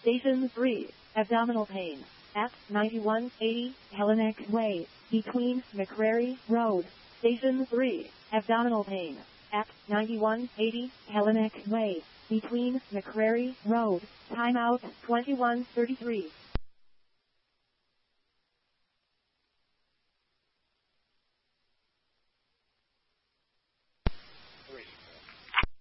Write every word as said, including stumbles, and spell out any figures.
Station three, abdominal pain, at ninety-one eighty Hellenic Way, between McCrary Road. Station three, abdominal pain, at ninety-one eighty Hellenic Way, between McCrary Road. Timeout twenty-one thirty-three.